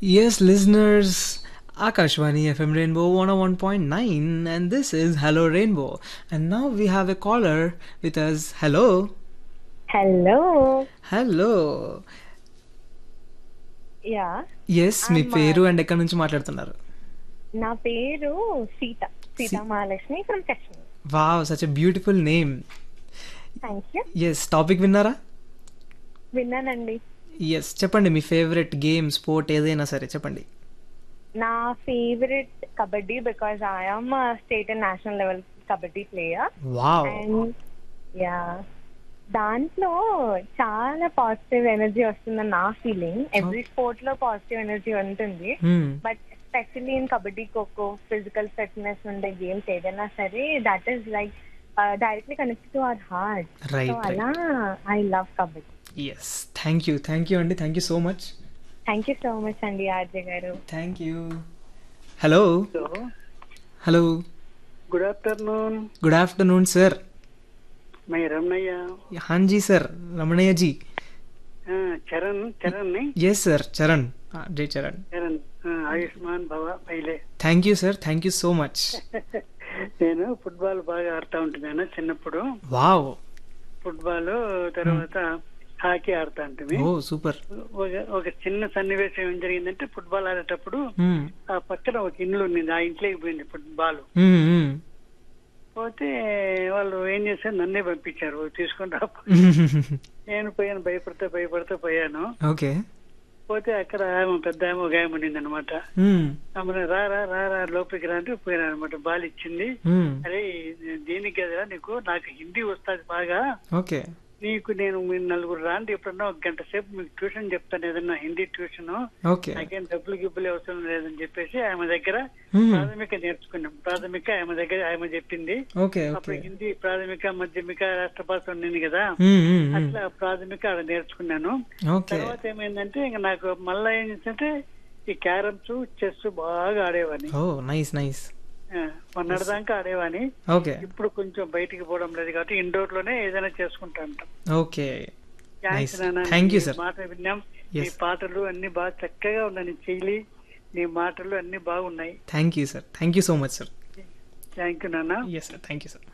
Yes, listeners, Akashvani FM Rainbow 101.9, and this is Hello Rainbow. And now we have a caller with us. Hello. Hello. Hello. Yeah, Yes, me I'm పేరు and ఎక్కడి నుంచి మాట్లాడుతున్నారు? నా పేరు Sita. Sita Si- Mahalakshmi from Kashmir. Wow, such a beautiful name. Thank you. Yes, topic విన్నారా? విన్నానండి. Yes, చెప్పండి మీ favourite game, sport ఏదైనా సరే చెప్పండి. నా favourite kabaddi because I'm state and national level kabaddi player. Wow. And yeah, దాంట్లో చాలా పాజిటివ్ ఎనర్జీ వస్తుందని నా ఫీలింగ్. ఎవ్రీ స్పోర్ట్ లో పాజిటివ్ ఎనర్జీ ఉంటుంది, but especially in kabaddi, kho kho, physical fitness ఉండే గేమ్స్ ఏదైనా సరే that is like directly connect to our heart. So right, అలా I love kabaddi. Yes, thank you అండి, thank you so much. Thank you so much అండి RJ గారు. Thank you. Hello. Hello, hello, good afternoon. Good afternoon sir. मैं रमणయ్య. हाँ जी sir, रमणैया जी. చరణ్ ని. Yes sir, चरण. जय चरण. చరణ్, ఆయుష్మాన్ భవ పైలే. Thank you sir, thank you so much. నేను ఫుట్బాల్ బాగా ఆడుతా ఉంటున్నాను చిన్నప్పుడు. వావ్. ఫుట్బాల్ తర్వాత హాకీ ఆడుతా ఉంటుంది. ఓ సూపర్. ఒక చిన్న సన్నివేశం ఏం జరిగిందంటే, ఫుట్బాల్ ఆడేటప్పుడు ఆ పక్కన ఒక ఇల్లు ఉంది, ఆ ఇంట్లోకి పోయింది ఫుట్బాల్. పోతే వాళ్ళు ఏం చేశారు, నన్నే పంపించారు తీసుకొని రా. నేను పోయాను, భయపడతా పోయాను. ఓకే. పోతే అక్కడ ఆమె పెద్ద ఆమె ఒక ఆమె ఉండింది అనమాట. ఆమె రా లోపలికి రా అంటే పోయినా అనమాట. బాల్ ఇచ్చింది. అరే దీనికి కదరా నీకు, నాకు హిందీ వస్తుంది బాగా, ఓకే, నీకు నేను మీరు నలుగురు రాండి ఎప్పుడన్నా ఒక గంట సేపు మీకు ట్యూషన్ చెప్తాను, ఏదన్నా హిందీ ట్యూషన్, ఓకే, నాకేం డబ్బులు అవసరం లేదని చెప్పేసి ఆమె దగ్గర ప్రాథమిక నేర్చుకున్నాం. ప్రాథమిక ఆమె దగ్గర ఆమె చెప్పింది. ఓకే, అప్పుడు హిందీ ప్రాథమిక, మాధ్యమిక, రాష్ట్రభాష ఉండింది కదా, అట్లా ప్రాథమిక ఆడ నేర్చుకున్నాను. ఓకే. తర్వాత ఏమైందంటే ఇంకా నాకు మళ్ళా ఏం చేస్తుంటే ఈ క్యారమ్స్, చెస్ బాగా ఆడేవాని. ఓ నైస్ నైస్. మొన్నటిదాకా ఆడేవాని. ఓకే. ఇప్పుడు కొంచెం బయటికి పోవడం లేదు కాబట్టి ఇండోర్ లోనే ఏదైనా చేసుకుంటా ఉంటాం. ఓకే, థ్యాంక్స్ నాన్న. Thank you sir. మాట విన్నాం. నీ పాటలు అన్ని బాగా చక్కగా ఉన్నాయి, నీ చెయ్యి, నీ మాటలు అన్ని బాగున్నాయి. Thank you sir, thank you so much sir. Thank you నాన్న. Yes sir, thank you sir.